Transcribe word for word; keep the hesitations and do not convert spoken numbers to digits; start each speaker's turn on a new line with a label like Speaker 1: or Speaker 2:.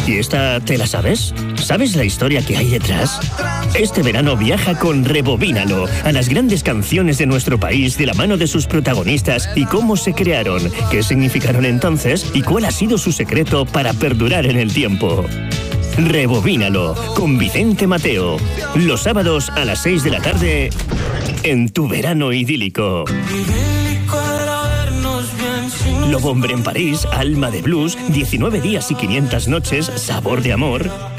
Speaker 1: ¿Y esta te la sabes? ¿Sabes la historia que hay detrás? Este verano viaja con Rebobínalo a las grandes canciones de nuestro país de la mano de sus protagonistas y cómo se crearon, qué significaron entonces y cuál ha sido su secreto para perdurar en el tiempo. Rebobínalo con Vicente Mateo. Los sábados a las seis de la tarde en Tu Verano Idílico. Lobo Hombre en París, Alma de Blues, diecinueve días y quinientas noches, Sabor de Amor.